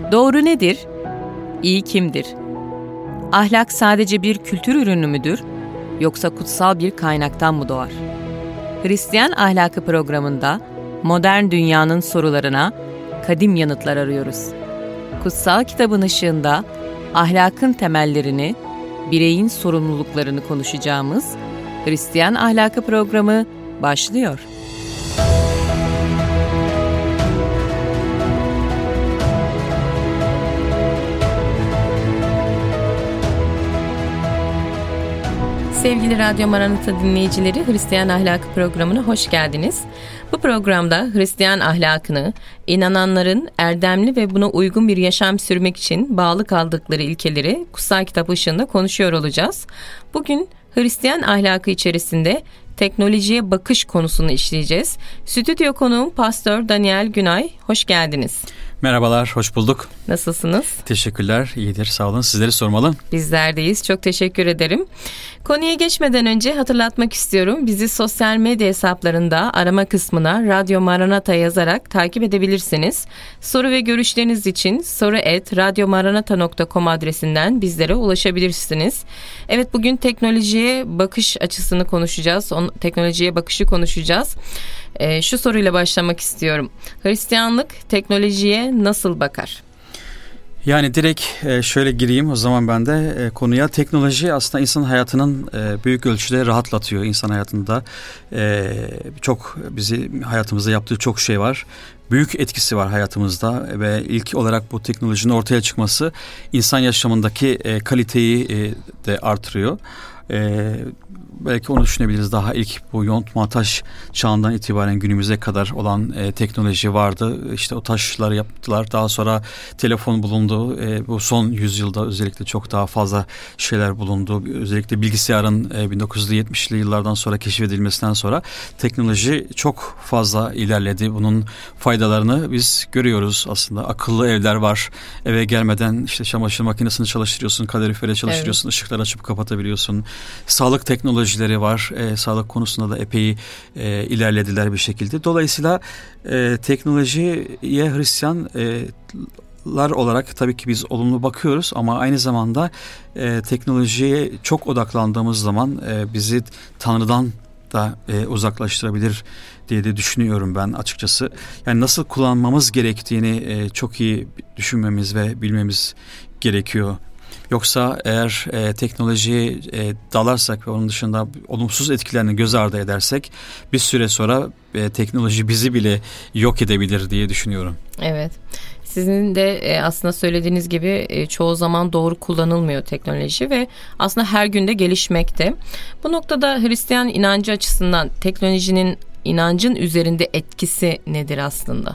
Doğru nedir? İyi kimdir? Ahlak sadece bir kültür ürünü müdür? Yoksa kutsal bir kaynaktan mı doğar? Hristiyan Ahlakı programında modern dünyanın sorularına kadim yanıtlar arıyoruz. Kutsal kitabın ışığında ahlakın temellerini, bireyin sorumluluklarını konuşacağımız Hristiyan Ahlakı programı başlıyor. Sevgili Radyo Maranata dinleyicileri, Hristiyan Ahlakı programına hoş geldiniz. Bu programda Hristiyan ahlakını, inananların erdemli ve buna uygun bir yaşam sürmek için bağlı kaldıkları ilkeleri kutsal kitap ışığında konuşuyor olacağız. Bugün Hristiyan ahlakı içerisinde teknolojiye bakış konusunu işleyeceğiz. Stüdyo konuğum Pastör Daniel Günay, hoş geldiniz. Merhabalar, hoş bulduk. Nasılsınız? Teşekkürler, iyidir, sağ olun. Sizleri sormalı. Bizlerdeyiz, çok teşekkür ederim. Konuya geçmeden önce hatırlatmak istiyorum. Bizi sosyal medya hesaplarında arama kısmına Radyo Maranata yazarak takip edebilirsiniz. Soru ve görüşleriniz için soru@radyomaranata.com adresinden bizlere ulaşabilirsiniz. Evet, bugün teknolojiye bakış açısını konuşacağız. Teknolojiye bakışı konuşacağız. Şu soruyla başlamak istiyorum. Hristiyanlık teknolojiye nasıl bakar? Yani direkt şöyle gireyim o zaman ben de konuya. Teknoloji aslında insan hayatının büyük ölçüde rahatlatıyor. İnsan hayatında çok hayatımızda yaptığı çok şey var. Büyük etkisi var hayatımızda ve ilk olarak bu teknolojinin ortaya çıkması insan yaşamındaki kaliteyi de artırıyor. Belki onu düşünebiliriz. Daha ilk bu yontma taş çağından itibaren günümüze kadar olan teknoloji vardı. İşte o taşları yaptılar. Daha sonra telefon bulundu. Bu son yüzyılda özellikle çok daha fazla şeyler bulundu. Özellikle bilgisayarın 1970'li yıllardan sonra keşfedilmesinden sonra teknoloji çok fazla ilerledi. Bunun faydalarını biz görüyoruz aslında. Akıllı evler var. Eve gelmeden işte çamaşır makinesini çalıştırıyorsun, kalorifere çalıştırıyorsun, evet. Işıkları açıp kapatabiliyorsun. Sağlık teknolojileri var. Sağlık konusunda da epey ilerlediler bir şekilde. Dolayısıyla teknolojiye Hristiyanlar olarak tabii ki biz olumlu bakıyoruz ama aynı zamanda teknolojiye çok odaklandığımız zaman bizi Tanrı'dan da uzaklaştırabilir diye de düşünüyorum ben açıkçası. Yani nasıl kullanmamız gerektiğini çok iyi düşünmemiz ve bilmemiz gerekiyor. Yoksa eğer teknolojiye dalarsak ve onun dışında olumsuz etkilerini göz ardı edersek bir süre sonra teknoloji bizi bile yok edebilir diye düşünüyorum. Evet. Sizin de aslında söylediğiniz gibi çoğu zaman doğru kullanılmıyor teknoloji ve aslında her gün de gelişmekte. Bu noktada Hristiyan inancı açısından teknolojinin inancın üzerinde etkisi nedir aslında?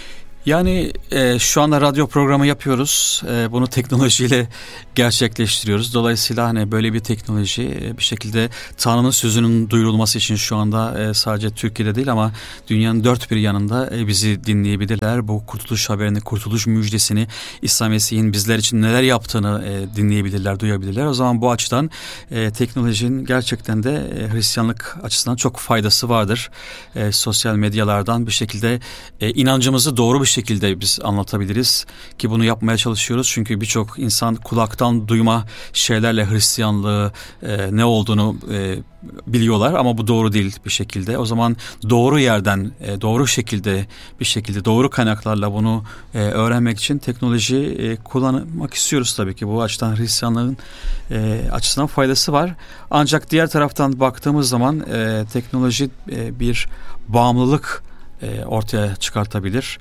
Yani şu anda radyo programı yapıyoruz. Bunu teknolojiyle gerçekleştiriyoruz. Dolayısıyla hani böyle bir teknoloji bir şekilde Tanrı'nın sözünün duyurulması için şu anda sadece Türkiye'de değil ama dünyanın dört bir yanında bizi dinleyebilirler. Bu kurtuluş haberini, kurtuluş müjdesini, İsa Mesih'in bizler için neler yaptığını dinleyebilirler, duyabilirler. O zaman bu açıdan teknolojinin gerçekten de Hristiyanlık açısından çok faydası vardır. Sosyal medyalardan bir şekilde inancımızı doğru bir şekilde biz anlatabiliriz ki bunu yapmaya çalışıyoruz. Çünkü birçok insan kulaktan duyma şeylerle Hristiyanlığı ne olduğunu biliyorlar ama bu doğru değil bir şekilde. O zaman doğru yerden, doğru şekilde bir şekilde doğru kaynaklarla bunu öğrenmek için teknoloji kullanmak istiyoruz tabii ki. Bu açıdan Hristiyanlığın açısından faydası var. Ancak diğer taraftan baktığımız zaman teknoloji bir bağımlılık ortaya çıkartabilir.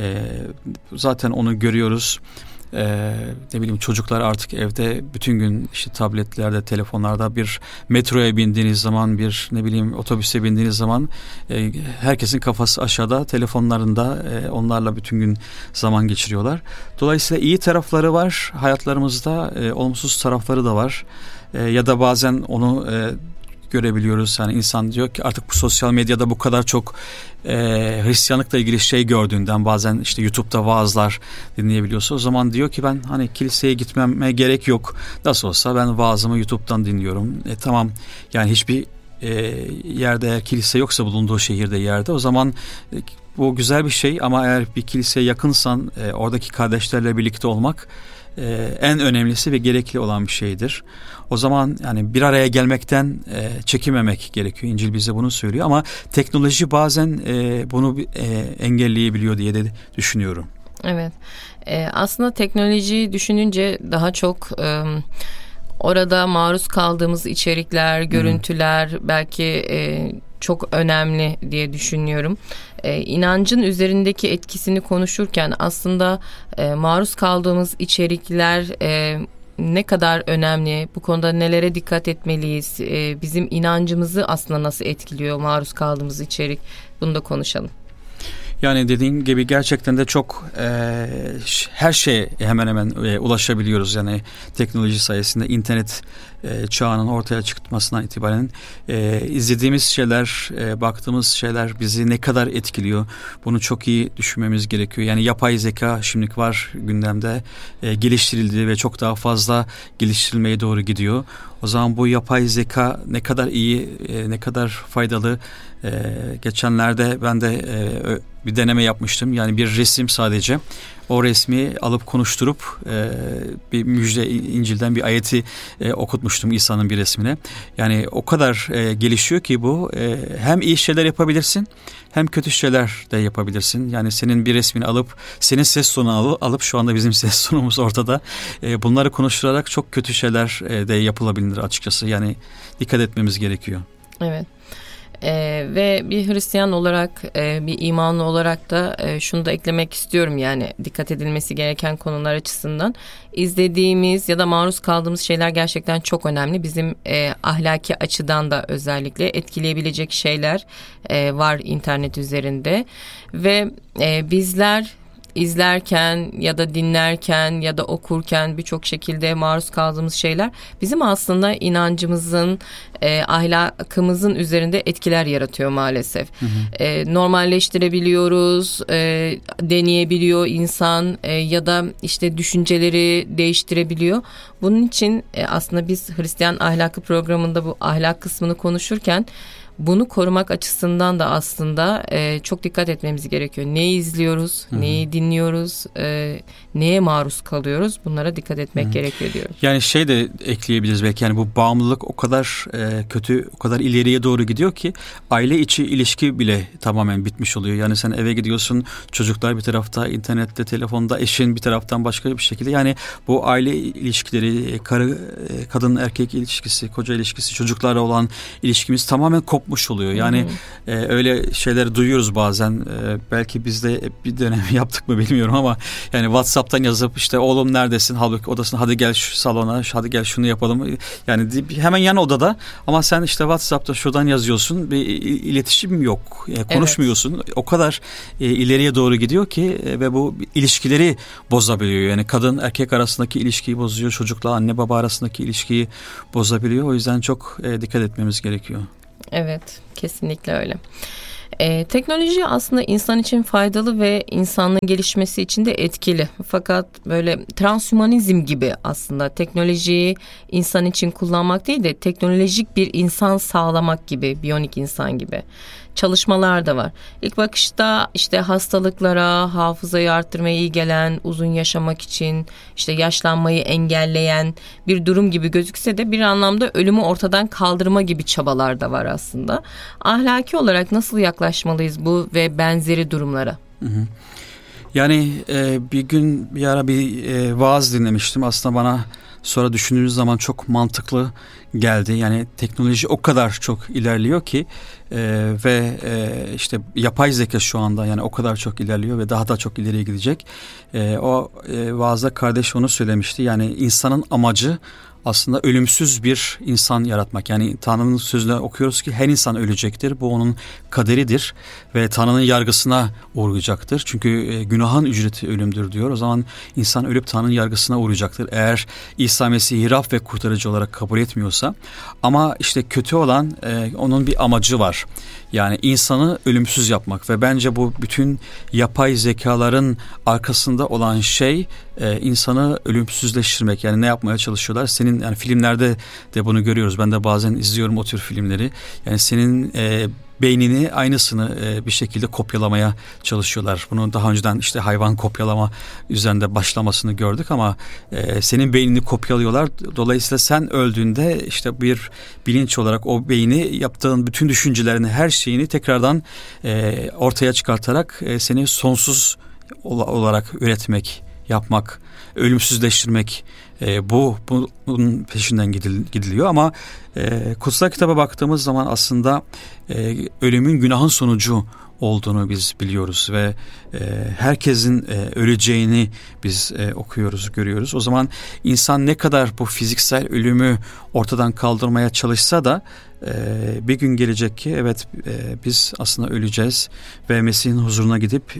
Zaten onu görüyoruz. Ne bileyim çocuklar artık evde bütün gün işte tabletlerde, telefonlarda bir metroya bindiğiniz zaman, bir ne bileyim otobüse bindiğiniz zaman herkesin kafası aşağıda telefonlarında onlarla bütün gün zaman geçiriyorlar. Dolayısıyla iyi tarafları var hayatlarımızda, olumsuz tarafları da var. Ya da bazen onu görebiliyoruz. Yani insan diyor ki artık bu sosyal medyada bu kadar çok Hristiyanlıkla ilgili şey gördüğünden bazen işte YouTube'da vaazlar dinleyebiliyorsa o zaman diyor ki ben hani kiliseye gitmeme gerek yok. Nasıl olsa ben vaazımı YouTube'dan dinliyorum. Tamam yani hiçbir yerde eğer kilise yoksa bulunduğu şehirde yerde o zaman bu güzel bir şey ama eğer bir kiliseye yakınsan oradaki kardeşlerle birlikte olmak en önemlisi ve gerekli olan bir şeydir. O zaman yani bir araya gelmekten çekinmemek gerekiyor. İncil bize bunu söylüyor ama teknoloji bazen bunu engelleyebiliyor diye de düşünüyorum. Evet. Aslında teknolojiyi düşününce daha çok orada maruz kaldığımız içerikler, görüntüler belki çok önemli diye düşünüyorum. İnancın üzerindeki etkisini konuşurken aslında maruz kaldığımız içerikler ne kadar önemli, bu konuda nelere dikkat etmeliyiz, bizim inancımızı aslında nasıl etkiliyor maruz kaldığımız içerik, bunu da konuşalım. Yani dediğin gibi gerçekten de çok her şeye hemen hemen ulaşabiliyoruz. Yani teknoloji sayesinde internet çağının ortaya çıkmasından itibaren izlediğimiz şeyler, baktığımız şeyler bizi ne kadar etkiliyor, bunu çok iyi düşünmemiz gerekiyor. Yani yapay zeka şimdilik var gündemde, geliştirildi ve çok daha fazla geliştirilmeye doğru gidiyor. O zaman bu yapay zeka ne kadar iyi, ne kadar faydalı. Geçenlerde ben de bir deneme yapmıştım. Yani bir resim sadece. O resmi alıp konuşturup bir müjde, İncil'den bir ayeti okutmuştum İsa'nın bir resmine. Yani o kadar gelişiyor ki bu, hem iyi şeyler yapabilirsin hem kötü şeyler de yapabilirsin. Yani senin bir resmini alıp senin ses tonunu alıp şu anda bizim ses tonumuz ortada. Bunları konuşturarak çok kötü şeyler de yapılabilir açıkçası. Yani dikkat etmemiz gerekiyor. Evet. Ve bir Hristiyan olarak, bir imanlı olarak da şunu da eklemek istiyorum, yani dikkat edilmesi gereken konular açısından. İzlediğimiz ya da maruz kaldığımız şeyler gerçekten çok önemli. Bizim ahlaki açıdan da özellikle etkileyebilecek şeyler var internet üzerinde ve bizler izlerken ya da dinlerken ya da okurken birçok şekilde maruz kaldığımız şeyler bizim aslında inancımızın, ahlakımızın üzerinde etkiler yaratıyor maalesef. Hı hı. Normalleştirebiliyoruz, deneyebiliyor insan ya da işte düşünceleri değiştirebiliyor. Bunun için aslında biz Hristiyan Ahlakı programında bu ahlak kısmını konuşurken bunu korumak açısından da aslında çok dikkat etmemiz gerekiyor. Neyi izliyoruz, neyi dinliyoruz, neye maruz kalıyoruz, bunlara dikkat etmek gerekiyor diyorum. Yani şey de ekleyebiliriz belki, yani bu bağımlılık o kadar kötü, o kadar ileriye doğru gidiyor ki aile içi ilişki bile tamamen bitmiş oluyor. Yani sen eve gidiyorsun, çocuklar bir tarafta, internette, telefonda, eşin bir taraftan başka bir şekilde. Yani bu aile ilişkileri, kadın erkek ilişkisi, koca ilişkisi, çocuklarla olan ilişkimiz tamamen kopmuş oluyor. Yani öyle şeyleri duyuyoruz bazen. Belki biz de bir dönem yaptık mı bilmiyorum ama yani WhatsApp'tan yazıp işte oğlum neredesin? Halbuki odasına, hadi gel şu salona, hadi gel şunu yapalım. Yani hemen yan odada ama sen işte WhatsApp'ta şuradan yazıyorsun. Bir iletişim yok. Yani konuşmuyorsun. Evet. O kadar ileriye doğru gidiyor ki ve bu ilişkileri bozabiliyor. Yani kadın erkek arasındaki ilişkiyi bozuyor. Çocukla anne baba arasındaki ilişkiyi bozabiliyor. O yüzden çok dikkat etmemiz gerekiyor. Evet, kesinlikle öyle. Teknoloji aslında insan için faydalı ve insanlığın gelişmesi için de etkili. Fakat böyle transhümanizm gibi aslında teknolojiyi insan için kullanmak değil de teknolojik bir insan sağlamak gibi, biyonik insan gibi çalışmalar da var. İlk bakışta işte hastalıklara, hafızayı arttırmaya iyi gelen, uzun yaşamak için işte yaşlanmayı engelleyen bir durum gibi gözükse de bir anlamda ölümü ortadan kaldırma gibi çabalar da var aslında. Ahlaki olarak nasıl yaklaşmalıyız bu ve benzeri durumlara? Yani bir gün bir ara bir vaaz dinlemiştim. Aslında bana sonra düşündüğünüz zaman çok mantıklı geldi. Yani teknoloji o kadar çok ilerliyor ki ve işte yapay zeka şu anda yani o kadar çok ilerliyor ve daha da çok ileriye gidecek. O vaazda kardeş onu söylemişti. Yani insanın amacı aslında ölümsüz bir insan yaratmak. Yani Tanrı'nın sözünde okuyoruz ki her insan ölecektir. Bu onun kaderidir ve Tanrı'nın yargısına uğrayacaktır. Çünkü günahın ücreti ölümdür diyor. O zaman insan ölüp Tanrı'nın yargısına uğrayacaktır. Eğer İsa Mesih'i Rab ve kurtarıcı olarak kabul etmiyorsa. Ama işte kötü olan onun bir amacı var. Yani insanı ölümsüz yapmak ve bence bu bütün yapay zekaların arkasında olan şey insanı ölümsüzleştirmek. Yani ne yapmaya çalışıyorlar? Senin senin yani filmlerde de bunu görüyoruz. Ben de bazen izliyorum o tür filmleri. Yani senin beynini aynısını bir şekilde kopyalamaya çalışıyorlar. Bunu daha önceden işte hayvan kopyalama üzerinde başlamasını gördük ama senin beynini kopyalıyorlar. Dolayısıyla sen öldüğünde işte bir bilinç olarak o beyni yaptığın bütün düşüncelerini, her şeyini tekrardan ortaya çıkartarak seni sonsuz olarak üretmek, yapmak, ölümsüzleştirmek, bunun peşinden gidiliyor ama kutsal kitaba baktığımız zaman aslında ölümün günahın sonucu olduğunu biz biliyoruz ve herkesin öleceğini biz okuyoruz, görüyoruz. O zaman insan ne kadar bu fiziksel ölümü ortadan kaldırmaya çalışsa da bir gün gelecek ki evet biz aslında öleceğiz ve Mesih'in huzuruna gidip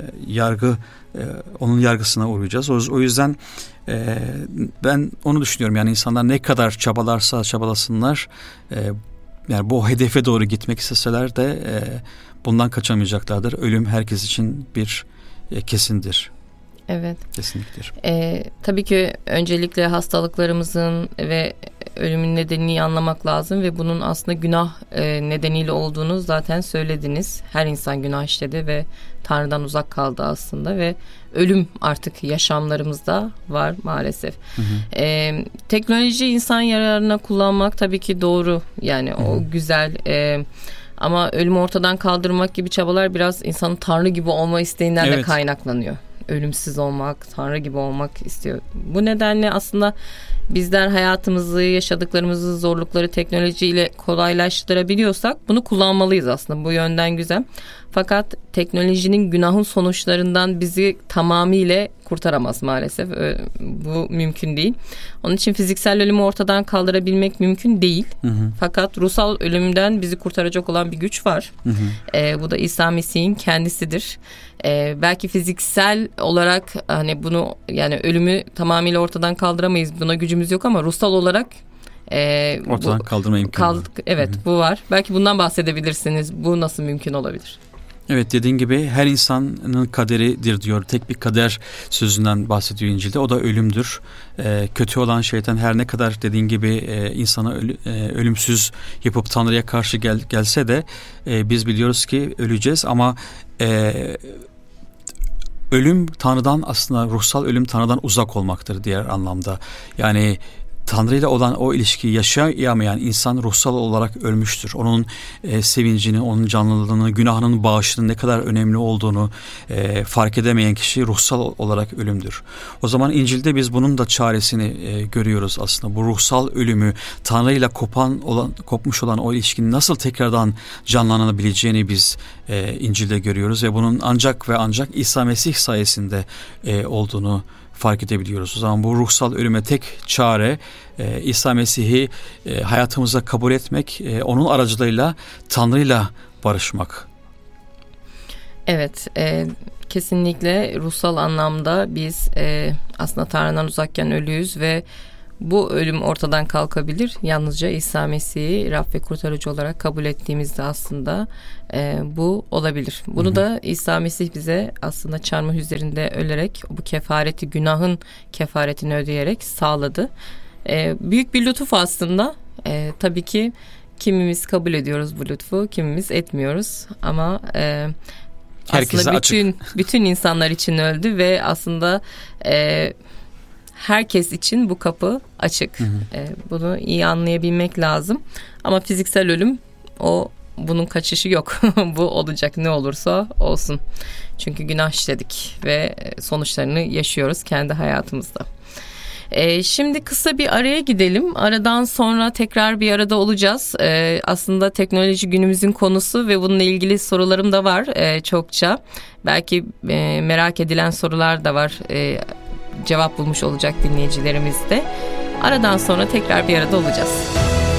onun yargısına uğrayacağız. O yüzden ben onu düşünüyorum, yani insanlar ne kadar çabalarsa çabalasınlar, yani bu hedefe doğru gitmek isteseler de bundan kaçamayacaklardır. Ölüm herkes için bir kesindir. Evet. Kesinliktir. Tabii ki öncelikle hastalıklarımızın ve ölümün nedenini anlamak lazım ve bunun aslında günah nedeniyle olduğunu zaten söylediniz. Her insan günah işledi ve Tanrı'dan uzak kaldı aslında ve ölüm artık yaşamlarımızda var maalesef. Hı hı. Teknoloji insan yararına kullanmak tabii ki doğru, yani o güzel. Ama ölümü ortadan kaldırmak gibi çabalar biraz insanın Tanrı gibi olma isteğinden de kaynaklanıyor. Ölümsüz olmak, Tanrı gibi olmak istiyor. Bu nedenle aslında bizler hayatımızı, yaşadıklarımızı, zorlukları teknolojiyle kolaylaştırabiliyorsak bunu kullanmalıyız aslında. Bu yönden güzel. Fakat teknolojinin günahın sonuçlarından bizi tamamıyla kurtaramaz maalesef. Bu mümkün değil. Onun için fiziksel ölümü ortadan kaldırabilmek mümkün değil. Hı hı. Fakat ruhsal ölümden bizi kurtaracak olan bir güç var. Hı hı. Bu da İsa Mesih'in kendisidir. Belki fiziksel olarak hani bunu, yani ölümü tamamıyla ortadan kaldıramayız. Buna gücümüz yok ama ruhsal olarak ortadan kaldırma imkanı var. Evet, hı hı. Bu var. Belki bundan bahsedebilirsiniz. Bu nasıl mümkün olabilir? Evet, dediğin gibi her insanın kaderidir diyor. Tek bir kader sözünden bahsediyor İncil'de. O da ölümdür. Kötü olan şeytan her ne kadar dediğin gibi insana ölümsüz yapıp Tanrı'ya karşı gelse de biz biliyoruz ki öleceğiz ama ölüm Tanrı'dan, aslında ruhsal ölüm Tanrı'dan uzak olmaktır diğer anlamda. Yani Tanrı ile olan o ilişkiyi yaşayamayan insan ruhsal olarak ölmüştür. Onun sevincini, onun canlılığını, günahının bağışının ne kadar önemli olduğunu fark edemeyen kişi ruhsal olarak ölümdür. O zaman İncil'de biz bunun da çaresini görüyoruz aslında. Bu ruhsal ölümü, Tanrı ile kopmuş olan o ilişkinin nasıl tekrardan canlanabileceğini biz İncil'de görüyoruz ve bunun ancak ve ancak İsa Mesih sayesinde olduğunu fark edebiliyoruz. O zaman bu ruhsal ölüme tek çare İsa Mesih'i hayatımıza kabul etmek, onun aracılığıyla Tanrı'yla barışmak. Evet, kesinlikle ruhsal anlamda biz aslında Tanrı'dan uzakken ölüyüz ve bu ölüm ortadan kalkabilir. Yalnızca İsa Mesih'i Rab ve kurtarıcı olarak kabul ettiğimizde aslında bu olabilir. Bunu da İsa Mesih bize aslında çarmıh üzerinde ölerek bu kefareti, günahın kefaretini ödeyerek sağladı. Büyük bir lütuf aslında. Tabii ki kimimiz kabul ediyoruz bu lütfu, kimimiz etmiyoruz. Ama aslında bütün insanlar için öldü ve aslında herkes için bu kapı açık. Hı hı. Bunu iyi anlayabilmek lazım. Ama fiziksel ölüm, bunun kaçışı yok. Bu olacak, ne olursa olsun. Çünkü günah işledik ve sonuçlarını yaşıyoruz kendi hayatımızda. Şimdi kısa bir araya gidelim. Aradan sonra tekrar bir arada olacağız. Aslında teknoloji günümüzün konusu ve bununla ilgili sorularım da var çokça. Belki merak edilen sorular da var. Cevap bulmuş olacak dinleyicilerimiz de. Aradan sonra tekrar bir arada olacağız.